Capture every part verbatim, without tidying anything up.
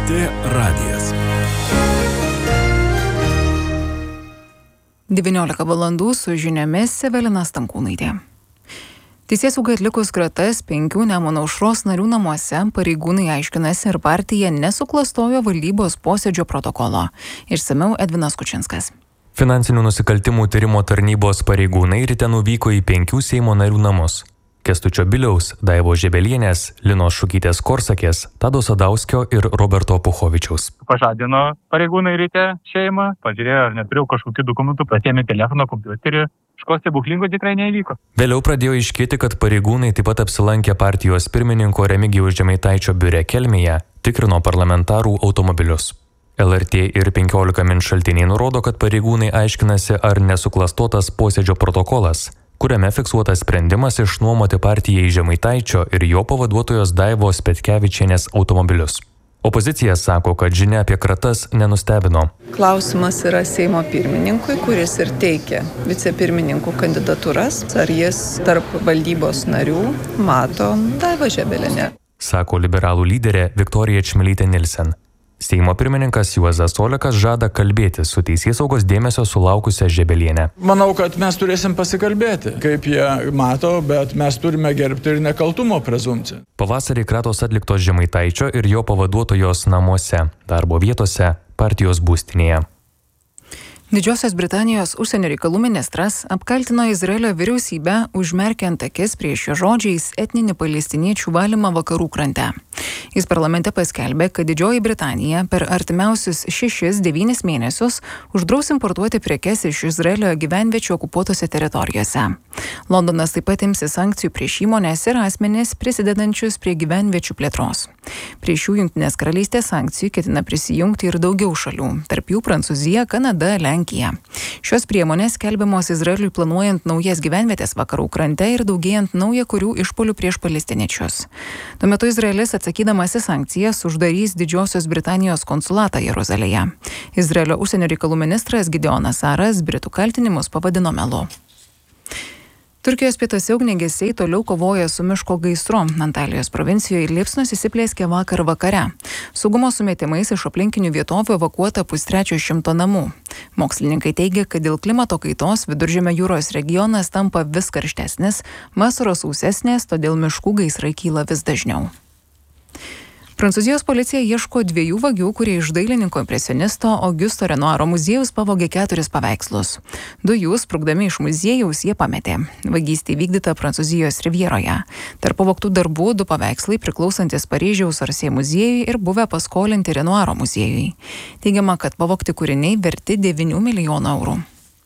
T radijas. devyniolika valandų su žiniomis Evelina Stankūnaitė. Teisėsaugai atlikus kratas penkių Nemuno aušros narių namuose, pareigūnai aiškinasi, ar partija nesuklastojo valdybos posėdžio protokolo. Išsamiau Edvinas Kučinskas. Finansinių nusikaltimų tyrimo tarnybos pareigūnai ryte nuvyko į penkių Seimo narių namus. Kęstučio Biliaus, Daivos Žebelienės, Linos Šukytės Korsakės, Tado Sadauskio ir Roberto Puchovičiaus. Pažadino pareigūnai ryte šeimą, pažiūrėjo, ar neturėjau kažkokių dokumentų, pasiėmė telefoną, kompiuterį. Kažko stebuklingo tikrai neįvyko. Vėliau pradėjo aiškėti, kad pareigūnai taip pat apsilankė partijos pirmininko Remigijaus Žemaitaičio biure Kelmėje, tikrino parlamentarų automobilius. L R T ir penkiolika min šaltiniai nurodo, kad pareigūnai aiškinasi, ar nesuklastotas posėdžio protokolas, kuriame fiksuotas sprendimas išnuomoti partijai Žemaitaičio ir jo pavaduotojos Daivos Petkevičienės automobilius. Opozicija sako, kad žinia apie kratas nenustebino. Klausimas yra Seimo pirmininkui, kuris ir teikia vicepirmininkų kandidatūras, ar jis tarp valdybos narių mato Daivą Žebelienę. Sako liberalų lyderė Viktorija Čmilytė Nilsen. Seimo pirmininkas Juozas Olekas žada kalbėti su teisėsaugos dėmesio sulaukusią Žebelienę. Manau, kad mes turėsim pasikalbėti, kaip jie mato, bet mes turime gerbti ir nekaltumo prezumpciją. Pavasarį kratos atliktos Žemaitaičio ir jo pavaduotojos namuose, darbo vietose, partijos būstinėje. Didžiosios Britanijos užsienio reikalų ministras apkaltino Izraelio vyriausybę užmerkiant akis prieš jo žodžiais etninį palestiniečių valymą vakarų krante. Jis parlamente paskelbė, kad Didžioji Britanija per artimiausius šešis devynis mėnesius uždraus importuoti prekes iš Izraelio gyvenviečių okupuotose teritorijose. Londonas taip pat imsis sankcijų prieš įmones ir asmenis prisidedančius prie gyvenviečių plėtros. Prie šių Jungtinės karalystės sankcijų ketina prisijungti ir daugiau šalių, tarp jų Prancūzija, Kanada, Lenkija. Šios priemonės skelbiamos Izraeliui planuojant naujas gyvenvietės vakarų krante ir daugėjant naujakurių išpuolių prieš palestiniečius. Tuo metu Izraelis atsakydamas į sankcijas uždarys Didžiosios Britanijos konsulatą Jeruzalėje. Izraelio užsienio reikalų ministras Gideonas Saras Britų kaltinimus pavadino melu. Turkijos pietuose ugniagesiai toliau kovoja su miško gaisru. Antalijos provincijoje liepsnos įsiplėskė vakar vakare. Saugumo sumetimais iš aplinkinių vietovių evakuota pustrečio šimto namų. Mokslininkai teigia, kad dėl klimato kaitos Viduržemio jūros regionas tampa vis karštesnis, vasaros sausesnės, todėl miškų gaisrai kyla vis dažniau. Prancūzijos policija ieško dviejų vagių, kurie iš dailininko impresionisto Augusto Renoiro muziejaus pavogė keturis paveikslus. Du jų sprukdami iš muziejaus jie pametė. Vagystė vykdyta Prancūzijos rivjeroje. Tarp pavogtų darbų du paveikslai priklausantis Paryžiaus Orsė muziejui ir buvę paskolinti Renoiro muziejui. Teigiama, kad pavogti kūriniai verti devynių milijonų eurų.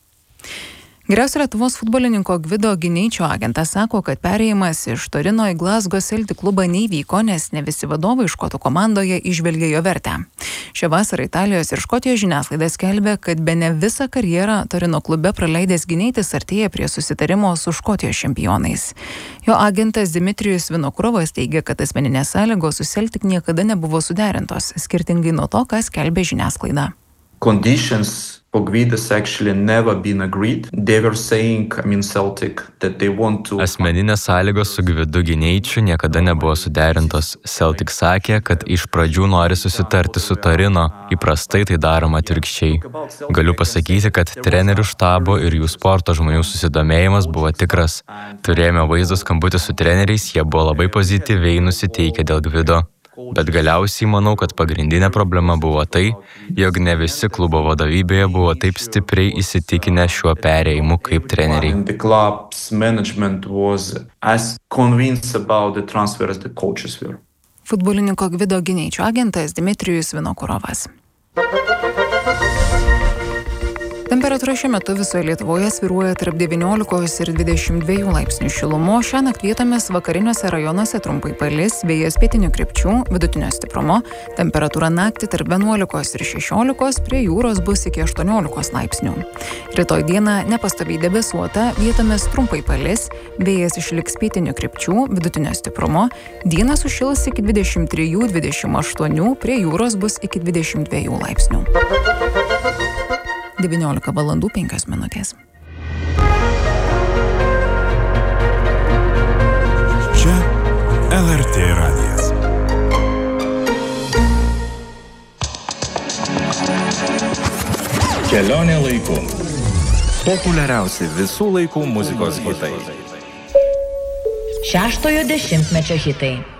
Geriausio Lietuvos futbolininko Gvido Gineičio agentas sako, kad perėjimas iš Torino į Glasgow Celtic klubą neįvyko, nes ne visi vadovai škotų komandoje įžvelgė jo vertę. Šią vasarą Italijos ir Škotijos žiniasklaida skelbė, kad bene visą karjerą Torino klube praleidęs Gineitis artėja prie susitarimo su Škotijos čempionais. Jo agentas Dimitrijus Vinokurovas teigia, kad asmeninės sąlygos su Celtic niekada nebuvo suderintos, skirtingai nuo to, ką skelbė žiniasklaida. Conditions for Gvidas actually never been agreed. They were saying, I mean Celtic, that they want to... Asmeninės sąlygos su Gvidu Gineičiu niekada nebuvo suderintos. Celtic sakė, kad iš pradžių nori susitarti su Torino. Įprastai tai daroma atvirkščiai. Galiu pasakyti, kad trenerių štabo ir jų sporto žmonių susidomėjimas buvo tikras. Turėjome vaizdo skambutį su treneriais, jie buvo labai pozityviai nusiteikę dėl Gvido. Bet galiausiai manau, kad pagrindinė problema buvo tai, jog ne visi klubo vadovybėje buvo taip stipriai įsitikinę šiuo perėjimu kaip treneriai. Futbolininko Gvido Gineičio agentas Dimitrijus Vinokurovas. Temperatūra šiuo metu visoje Lietuvoje svyruoja tarp devyniolikos ir dvidešimt dviejų laipsnių šilumos. Šiąnakt vietomis vakariniuose rajonuose trumpai palis, vėjas pietinių krypčių, vidutinio stiprumo. Temperatūra naktį tarp vienuolikos ir šešiolikos, prie jūros bus iki aštuoniolikos laipsnių. Rytoj dieną nepastoviai debesuota, vietomis trumpai palis, vėjas išliks pietinių krypčių, vidutinio stiprumo. Dieną sušils iki dvidešimt trijų dvidešimt aštuonių, prie jūros bus iki dvidešimt dviejų laipsnių. devyniolika valandų penkios minutės. Čia L R T radijas. Kelionė laiku. Populiariausi visų laikų muzikos hitai. Šeštojo dešimtmečio hitai.